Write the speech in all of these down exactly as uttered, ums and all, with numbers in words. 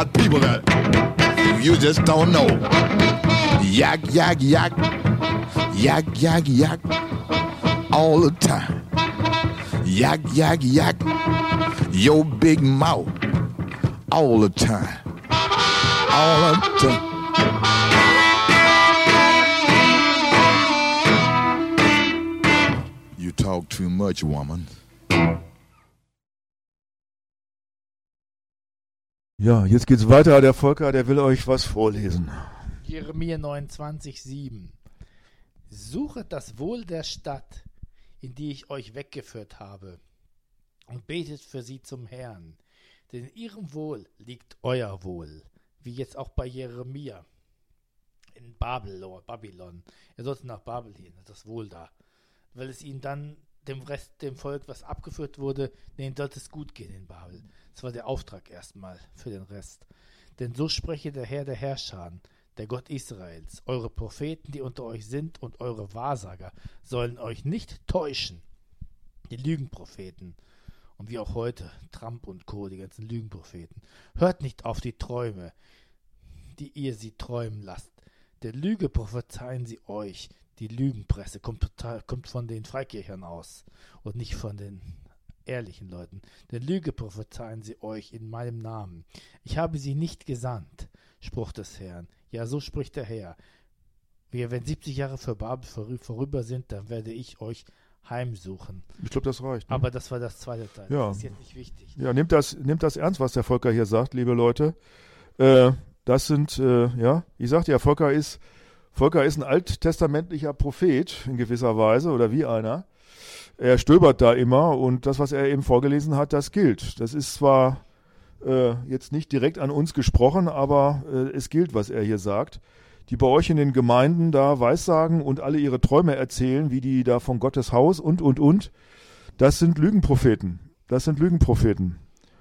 People that you just don't know. Yak, yak, yak. Yak, yak, yak. All the time. Yak, yak, yak. Your big mouth. All the time. All the time. You talk too much, woman. Ja, jetzt geht's weiter. Der Volker, der will euch was vorlesen. Jeremia neunundzwanzig, sieben. Suchet das Wohl der Stadt, in die ich euch weggeführt habe, und betet für sie zum Herrn. Denn in ihrem Wohl liegt euer Wohl, wie jetzt auch bei Jeremia in Babylon. Babylon. Er sollte nach Babel gehen, das Wohl da. Weil es ihm dann, dem Rest, dem Volk, was abgeführt wurde, denen sollte es gut gehen in Babel. Das war der Auftrag erstmal für den Rest. Denn so spreche der Herr der Herrscher, der Gott Israels. Eure Propheten, die unter euch sind, und eure Wahrsager sollen euch nicht täuschen. Die Lügenpropheten. Und wie auch heute, Trump und Co., die ganzen Lügenpropheten. Hört nicht auf die Träume, die ihr sie träumen lasst. Der Lüge prophezeien sie euch. Die Lügenpresse kommt, total, kommt von den Freikirchern aus und nicht von den ehrlichen Leuten. Der Lüge prophezeien sie euch in meinem Namen. Ich habe sie nicht gesandt, Spruch des Herrn. Ja, so spricht der Herr. Wir, wenn siebzig Jahre für Babel vorü- vorüber sind, dann werde ich euch heimsuchen. Ich glaube, das reicht. Ne? Aber das war das zweite Teil. Ja. Das ist jetzt nicht wichtig. Ja, nehmt das, nehmt das ernst, was der Volker hier sagt, liebe Leute. Äh, das sind, äh, ja, ich sagte ja, Volker ist, Volker ist ein alttestamentlicher Prophet in gewisser Weise oder wie einer. Er stöbert da immer und das, was er eben vorgelesen hat, das gilt. Das ist zwar äh, jetzt nicht direkt an uns gesprochen, aber äh, es gilt, was er hier sagt. Die bei euch in den Gemeinden da Weissagen und alle ihre Träume erzählen, wie die da von Gottes Haus und, und, und, das sind Lügenpropheten. Das sind Lügenpropheten.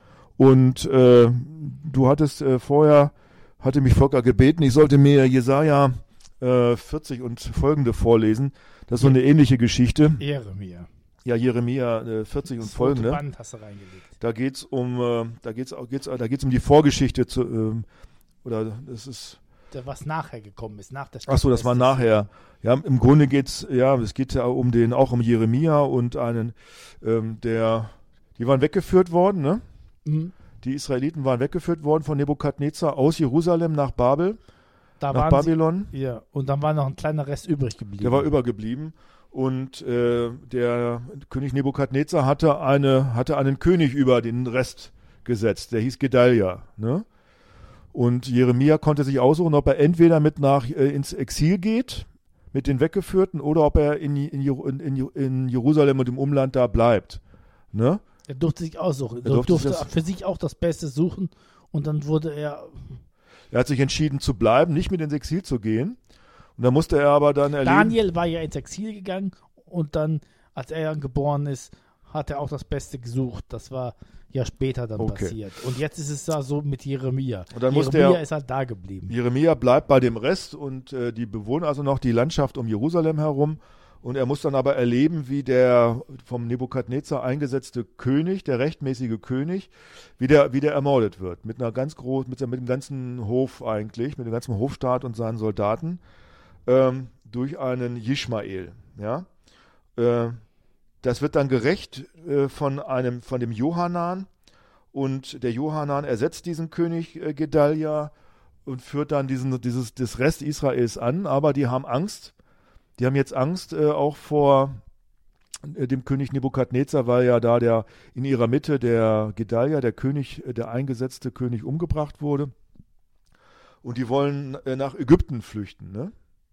Und äh, du hattest äh, vorher, hatte mich Volker gebeten, ich sollte mir Jesaja äh, vierzig und folgende vorlesen. Das ist so eine ähnliche Geschichte. Jeremia. Ja, Jeremia äh, vierzig und Das folgende. rote Band hast du reingelegt. Da geht's um, äh, da geht's auch, geht's, da geht's um die Vorgeschichte zu, ähm, oder das ist. Der, was nachher gekommen ist, nach der Ach so, das war nachher. Ja, im Grunde geht's, ja, es geht ja um den, auch um Jeremia und einen, ähm, der, die waren weggeführt worden, ne? Mhm. Die Israeliten waren weggeführt worden von Nebukadnezar aus Jerusalem nach Babel, Da nach waren Babylon. Sie, ja, und dann war noch ein kleiner Rest übrig geblieben. Der war übergeblieben. Und äh, der König Nebukadnezar hatte, eine, hatte einen König über den Rest gesetzt. Der hieß Gedalia. Ne? Und Jeremia konnte sich aussuchen, ob er entweder mit nach äh, ins Exil geht, mit den Weggeführten, oder ob er in, in, in, in Jerusalem und im Umland da bleibt. Ne? Er durfte sich aussuchen. Er Er durfte durfte sich das- für sich auch das Beste suchen. Und dann wurde er... Er hat sich entschieden zu bleiben, nicht mit ins Exil zu gehen. Und da musste er aber dann erleben... Daniel war ja ins Exil gegangen. Und dann, als er geboren ist, hat er auch das Beste gesucht. Das war ja später dann Okay. passiert. Und jetzt ist es da so mit Jeremia. Und dann musste Jeremia er- ist halt da geblieben. Jeremia bleibt bei dem Rest und äh, die bewohnen also noch die Landschaft um Jerusalem herum. Und er muss dann aber erleben, wie der vom Nebukadnezar eingesetzte König, der rechtmäßige König, wie der, wie der ermordet wird. Mit einer ganz groß, mit, mit dem ganzen Hof eigentlich, mit dem ganzen Hofstaat und seinen Soldaten, ähm, durch einen Jischmael. Ja? Äh, das wird dann gerecht äh, von einem, von dem Johanan. Und der Johanan ersetzt diesen König äh, Gedalia und führt dann diesen, dieses, das Rest Israels an. Aber die haben Angst. Die haben jetzt Angst äh, auch vor äh, dem König Nebukadnezar, weil ja da der in ihrer Mitte der Gedalia, der König, äh, der eingesetzte König, umgebracht wurde. Und die wollen äh, nach Ägypten flüchten. Ne?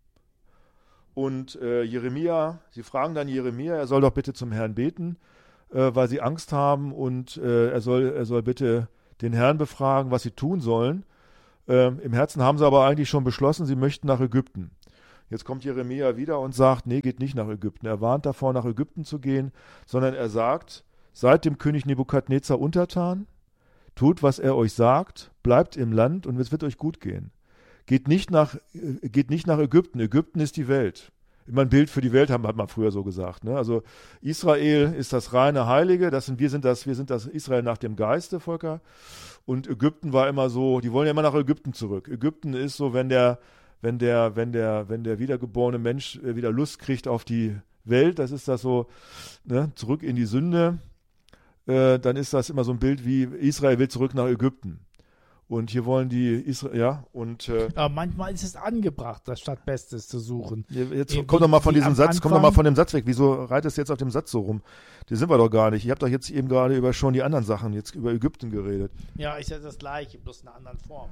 Und äh, Jeremia, sie fragen dann Jeremia, er soll doch bitte zum Herrn beten, äh, weil sie Angst haben und äh, er soll, er soll bitte den Herrn befragen, was sie tun sollen. Äh, Im Herzen haben sie aber eigentlich schon beschlossen, sie möchten nach Ägypten. Jetzt kommt Jeremia wieder und sagt, nee, geht nicht nach Ägypten. Er warnt davor, nach Ägypten zu gehen, sondern er sagt, seid dem König Nebukadnezar untertan, tut, was er euch sagt, bleibt im Land und es wird euch gut gehen. Geht nicht nach, geht nicht nach Ägypten. Ägypten ist die Welt. immer ein Bild für die Welt haben, hat man früher so gesagt. Ne? Also Israel ist das reine Heilige, das sind, wir sind das, wir sind das Israel nach dem Geiste, Volker. Und Ägypten war immer so, die wollen ja immer nach Ägypten zurück. Ägypten ist so, wenn der, wenn der, wenn der, wenn der wiedergeborene Mensch wieder Lust kriegt auf die Welt, das ist das so, ne, zurück in die Sünde, äh, dann ist das immer so ein Bild wie Israel will zurück nach Ägypten. Und hier wollen die Israel, ja, und äh, aber manchmal ist es angebracht, das statt Bestes zu suchen. Jetzt Wie- komm doch mal von wie diesem am Satz, komm doch Anfang- mal von dem Satz weg. Wieso reitest du jetzt auf dem Satz so rum? Die sind wir doch gar nicht. Ich habe doch jetzt eben gerade über schon die anderen Sachen, jetzt über Ägypten geredet. Ja, ist ja das Gleiche, bloß in einer anderen Form.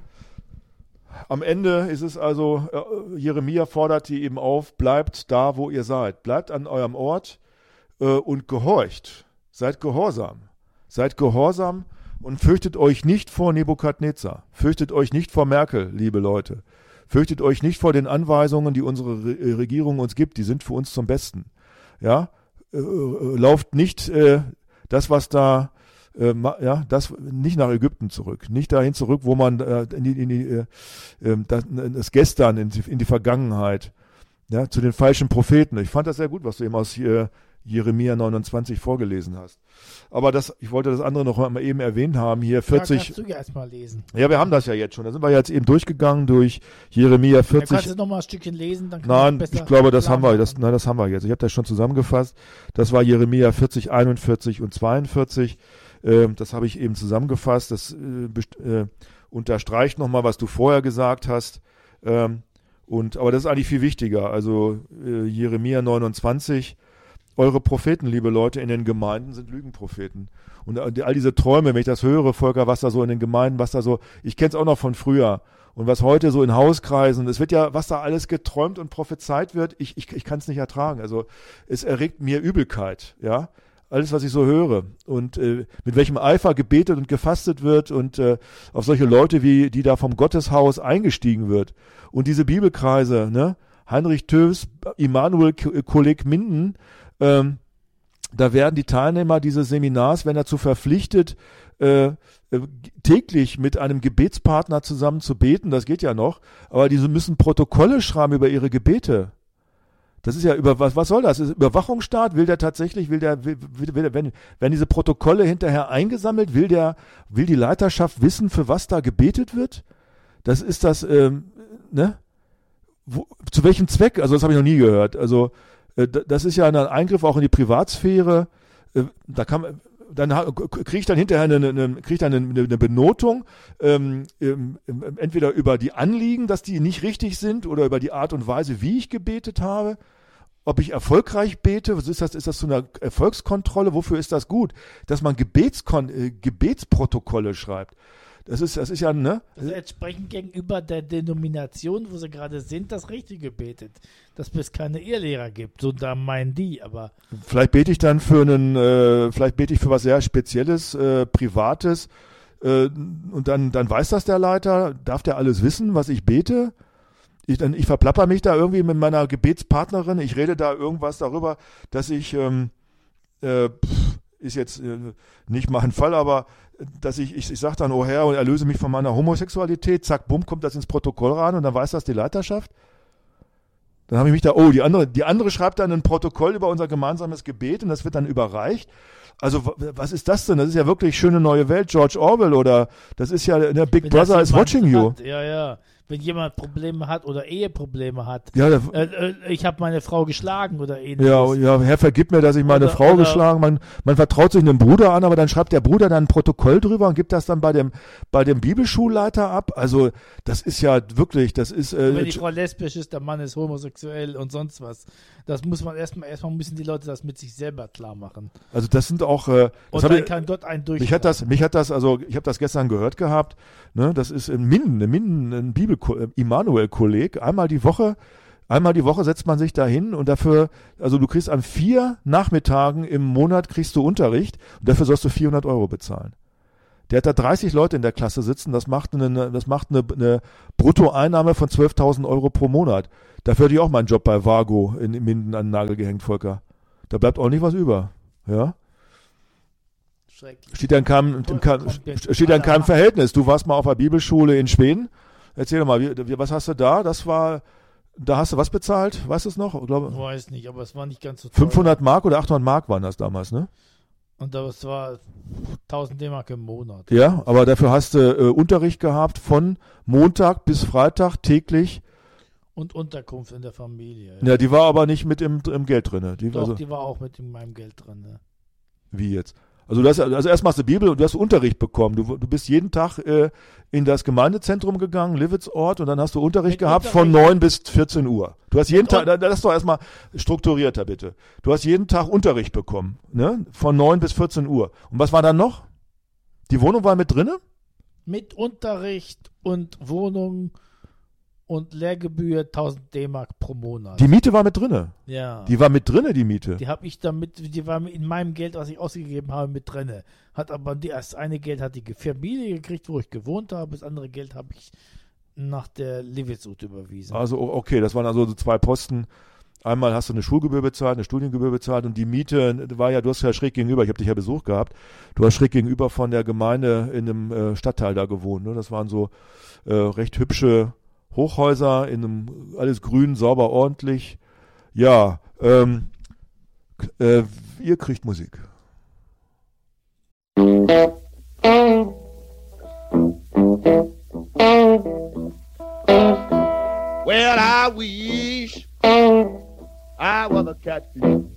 Am Ende ist es also, äh, Jeremia fordert die eben auf, bleibt da, wo ihr seid. Bleibt an eurem Ort äh, und gehorcht. Seid gehorsam. Seid gehorsam und fürchtet euch nicht vor Nebukadnezar. Fürchtet euch nicht vor Merkel, liebe Leute. Fürchtet euch nicht vor den Anweisungen, die unsere Re- Regierung uns gibt. Die sind für uns zum Besten. Ja, äh, äh, lauft nicht äh, das, was da Äh, ma, ja, das nicht nach Ägypten zurück, nicht dahin zurück, wo man äh, in die, in die, äh, äh, das, das Gestern, in die, in die Vergangenheit, ja, zu den falschen Propheten. Ich fand das sehr gut, was du eben aus äh, Jeremia neunundzwanzig vorgelesen hast. Aber das, ich wollte das andere noch mal eben erwähnt haben, hier Ja, vierzig, kannst du ja erstmal lesen. ja, wir haben das ja jetzt schon, da sind wir jetzt eben durchgegangen durch Jeremia Dann kannst vierzig. du noch mal ein Stückchen lesen, dann kann Nein, man besser ich glaube, das klar haben wir, machen. das, nein, das haben wir jetzt. Ich habe das schon zusammengefasst. Das war Jeremia vierzig, einundvierzig und zweiundvierzig. Ähm, das habe ich eben zusammengefasst. Das äh, best- äh, unterstreicht nochmal, was du vorher gesagt hast. Ähm, und, aber das ist eigentlich viel wichtiger. Also äh, Jeremia neunundzwanzig. Eure Propheten, liebe Leute, in den Gemeinden sind Lügenpropheten. Und äh, all diese Träume, wenn ich das höre, Volker, was da so in den Gemeinden, was da so, ich kenne es auch noch von früher. Und was heute so in Hauskreisen, es wird ja, was da alles geträumt und prophezeit wird, ich, ich, ich kann es nicht ertragen. Also es erregt mir Übelkeit, ja. Alles, was ich so höre und äh, mit welchem Eifer gebetet und gefastet wird und äh, auf solche Leute, wie die da vom Gotteshaus eingestiegen wird. Und diese Bibelkreise, ne, Heinrich Töfs, Immanuel Kolleg Minden, ähm, da werden die Teilnehmer dieses Seminars, wenn dazu verpflichtet, äh, äh, täglich mit einem Gebetspartner zusammen zu beten, das geht ja noch, aber diese müssen Protokolle schreiben über ihre Gebete. Das ist ja über was, was soll das? Ist Überwachungsstaat? Will der tatsächlich, will der, will, will, will, wenn, wenn diese Protokolle hinterher eingesammelt, will der, will die Leiterschaft wissen, für was da gebetet wird? Das ist das, ähm, ne? Wo, zu welchem Zweck? Also das habe ich noch nie gehört. Also äh, das ist ja ein Eingriff auch in die Privatsphäre. Äh, da kann man, dann kriege ich dann hinterher eine, eine, krieg ich dann eine, eine Benotung, ähm, ähm, entweder über die Anliegen, dass die nicht richtig sind, oder über die Art und Weise, wie ich gebetet habe. Ob ich erfolgreich bete, was ist das? Ist das so eine Erfolgskontrolle? Wofür ist das gut? Dass man Gebetskon- äh, Gebetsprotokolle schreibt. Das ist, das ist ja, ne? Also entsprechend gegenüber der Denomination, wo sie gerade sind, das Richtige betet. Dass es keine Irrlehrer gibt. So da meinen die, aber Vielleicht bete ich dann für einen, äh, vielleicht bete ich für was sehr Spezielles, äh, Privates, äh, und dann, dann weiß das der Leiter, darf der alles wissen, was ich bete? Ich, dann, ich verplapper mich da irgendwie mit meiner Gebetspartnerin, ich rede da irgendwas darüber, dass ich, ähm, äh, pff, ist jetzt äh, nicht mein Fall, aber dass ich, ich, ich sage dann, oh Herr, und erlöse mich von meiner Homosexualität, zack, bumm, kommt das ins Protokoll rein und dann weiß das die Leiterschaft. Dann habe ich mich da, oh, die andere, die andere schreibt dann ein Protokoll über unser gemeinsames Gebet und das wird dann überreicht. Also w- was ist das denn? Das ist ja wirklich schöne neue Welt, George Orwell, oder das ist ja, der Big wenn Brother das is jemand watching you. hat, ja, ja. Wenn jemand Probleme hat oder Eheprobleme hat, Ja, der, äh, äh, ich habe meine Frau geschlagen oder ähnliches. ja, ja, Herr, vergib mir, dass ich meine Oder- Frau oder- geschlagen, man, man vertraut sich einem Bruder an, aber dann schreibt der Bruder dann ein Protokoll drüber und gibt das dann bei dem, bei dem Bibelschulleiter ab. Also, das ist ja wirklich, das ist, äh, Wenn die Frau lesbisch ist, der Mann ist homosexuell und sonst was. Das muss man erstmal, erstmal müssen die Leute das mit sich selber klar machen. also das sind auch, äh, das Und hab dann ich, kann Gott einen durch. mich hat das, mich hat das, also ich habe das gestern gehört gehabt, ne, das ist in Minden, in Minden ein Bibel, Immanuel-Kolleg, einmal die Woche, einmal die Woche setzt man sich da hin und dafür, also du kriegst an vier Nachmittagen im Monat kriegst du Unterricht und dafür sollst du vierhundert Euro bezahlen. Der hat da dreißig Leute in der Klasse sitzen, das macht eine, das macht eine, eine Bruttoeinnahme von zwölftausend Euro pro Monat. Dafür hätte ich auch meinen Job bei Vago in, in Minden an den Nagel gehängt, Volker. Da bleibt auch nicht was über, ja. Schrecklich. Steht ja in keinem, in keinem, Kommt jetzt steht ja in keinem aller- Verhältnis. Du warst mal auf der Bibelschule in Schweden. Erzähl doch mal, wie, wie, was hast du da? Das war, Da hast du was bezahlt? Weißt du es noch? Ich glaube, Ich weiß nicht, aber es war nicht ganz so teuer. fünfhundert Mark oder achthundert Mark waren das damals, ne? Und das war tausend D-Mark im Monat. Ja, aber dafür hast du äh, Unterricht gehabt von Montag bis Freitag täglich. Und Unterkunft in der Familie. Ja, die war aber nicht mit im, im Geld drin. Die, Doch, also, die war auch mit in meinem Geld drin. Ne? wie jetzt? Also, du hast, also erst machst du Bibel und du hast Unterricht bekommen. Du, du bist jeden Tag äh, in das Gemeindezentrum gegangen, Livitzort, und dann hast du Unterricht Mit gehabt Unterricht. von neun bis vierzehn Uhr. Du hast jeden Und- Tag, da- das ist doch erstmal strukturierter, bitte. Du hast jeden Tag Unterricht bekommen, ne? Von neun bis vierzehn Uhr. Und was war dann noch? Die Wohnung war mit drinne? Mit Unterricht und Wohnung und Lehrgebühr tausend D-Mark pro Monat. Die Miete war mit drinne. ja. Die war mit drinne, die Miete. Die habe ich damit, die war in meinem Geld, was ich ausgegeben habe, mit drinne. Hat aber die, das eine Geld hat die Familie gekriegt, wo ich gewohnt habe, das andere Geld habe ich nach der Livitzut überwiesen. Also, o- okay, das waren also so zwei Posten. Einmal hast du eine Schulgebühr bezahlt, eine Studiengebühr bezahlt und die Miete war ja, du hast ja schräg gegenüber, ich habe dich ja besucht gehabt, du hast schräg gegenüber von der Gemeinde in einem äh, Stadtteil da gewohnt. Ne? Das waren so äh, recht hübsche Hochhäuser in einem, alles grün, sauber, ordentlich. Ja, ähm, k- äh, ihr kriegt Musik. Well, I wish I was a catfish